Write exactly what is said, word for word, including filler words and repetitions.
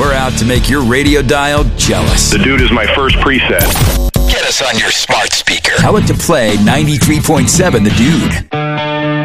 We're out to make your radio dial jealous. The Dude is my first preset. Get us on your smart speaker. Tell it to play ninety-three point seven The Dude.